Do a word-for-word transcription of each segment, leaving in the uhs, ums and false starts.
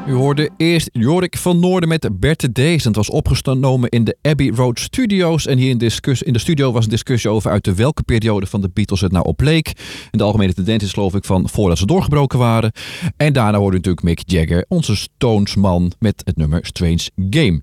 U hoorde eerst Jorik van Noorden met Bert Dees. Het was opgenomen in de Abbey Road Studios. En hier in, discuss- in de studio was een discussie over uit de welke periode van de Beatles het nou op leek. En de algemene tendens is geloof ik van voordat ze doorgebroken waren. En daarna hoorde natuurlijk Mick Jagger, onze Stonesman, met het nummer Strange Game.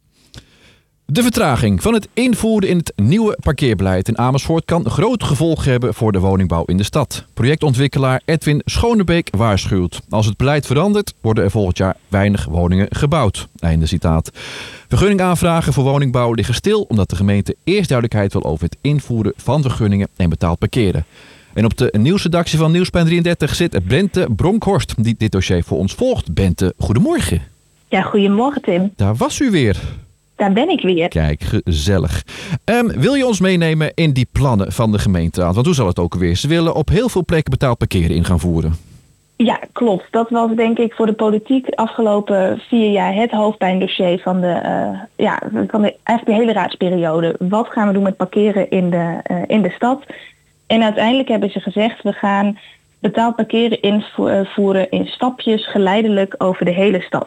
De vertraging van het invoeren in het nieuwe parkeerbeleid in Amersfoort kan grote gevolgen hebben voor de woningbouw in de stad. Projectontwikkelaar Edwin Schonebeek waarschuwt. Als het beleid verandert, worden er volgend jaar weinig woningen gebouwd. Einde citaat. Vergunningaanvragen voor woningbouw liggen stil omdat de gemeente eerst duidelijkheid wil over het invoeren van vergunningen en betaald parkeren. En op de nieuwsredactie van Nieuwsplein drieëndertig zit Bente Bronkhorst, die dit dossier voor ons volgt. Bente, goedemorgen. Ja, goedemorgen Tim. Daar was u weer. Daar ben ik weer. Kijk, gezellig. Um, wil je ons meenemen in die plannen van de gemeenteraad? Want hoe zal het ook weer? Ze willen op heel veel plekken betaald parkeren in gaan voeren. Ja, klopt. Dat was denk ik voor de politiek afgelopen vier jaar het hoofdpijndossier van de, uh, ja, van de, eigenlijk de hele raadsperiode. Wat gaan we doen met parkeren in de, uh, in de stad? En uiteindelijk hebben ze gezegd, we gaan betaald parkeren invoeren in stapjes geleidelijk over de hele stad.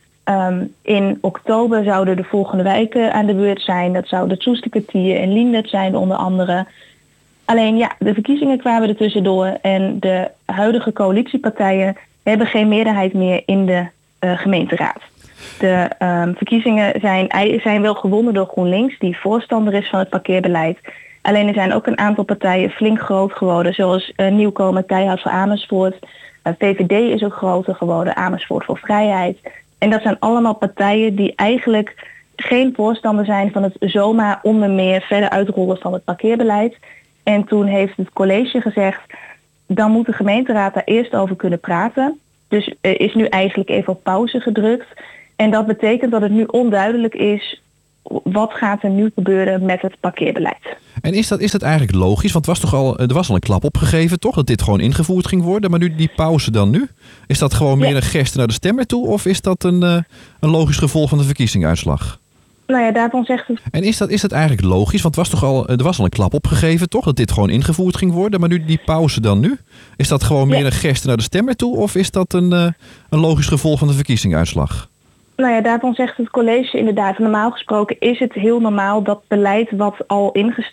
Um, in oktober zouden de volgende wijken aan de beurt zijn. Dat zouden Soesterkwartier en Liendert zijn onder andere. Alleen ja, de verkiezingen kwamen er tussendoor en de huidige coalitiepartijen hebben geen meerderheid meer in de uh, gemeenteraad. De um, verkiezingen zijn, zijn wel gewonnen door GroenLinks, die voorstander is van het parkeerbeleid. Alleen er zijn ook een aantal partijen flink groot geworden, zoals uh, nieuwkomer Keihard voor Amersfoort. Uh, V V D is ook groter geworden, Amersfoort voor Vrijheid. En dat zijn allemaal partijen die eigenlijk geen voorstander zijn van het zomaar onder meer verder uitrollen van het parkeerbeleid. En toen heeft het college gezegd, dan moet de gemeenteraad daar eerst over kunnen praten. Dus er is nu eigenlijk even op pauze gedrukt. En dat betekent dat het nu onduidelijk is, wat gaat er nu gebeuren met het parkeerbeleid. En is dat, is dat eigenlijk logisch? Want het was toch al, er was al een klap opgegeven, toch? Dat dit gewoon ingevoerd ging worden. Maar nu die pauze dan nu? Is dat gewoon meer ja. een geste naar de stemmer toe? Of is dat een, uh, een logisch gevolg van de verkiezingsuitslag? Nou ja, daarvan zegt het... En is dat, is dat eigenlijk logisch? Want het was toch al, er was al een klap opgegeven, toch? Dat dit gewoon ingevoerd ging worden. Maar nu die pauze dan nu? Is dat gewoon meer ja. een geste naar de stemmer toe? Of is dat een, uh, een logisch gevolg van de verkiezingsuitslag? Nou ja, daarvan zegt het college inderdaad, normaal gesproken is het heel normaal dat beleid wat al ingestemd